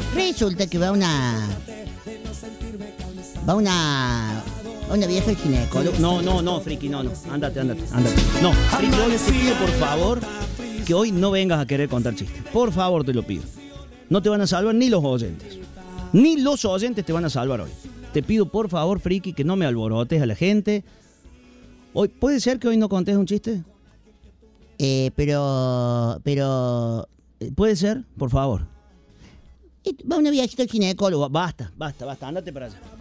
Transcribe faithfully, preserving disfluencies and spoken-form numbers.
Resulta que va una... Va una... Una vieja al ginecólogo. No, no, no, Friki, no, no. Ándate, ándate, ándate. No, Friki, hoy te pido por favor que hoy no vengas a querer contar chistes. Por favor, te lo pido. No te van a salvar ni los oyentes. Ni los oyentes te van a salvar hoy. Te pido por favor, Friki, que no me alborotes a la gente. Hoy, ¿puede ser que hoy no contes un chiste? Eh, pero... Pero... ¿Puede ser? Por favor. Va una viejita al ginecólogo. Basta, basta, basta. Ándate para allá.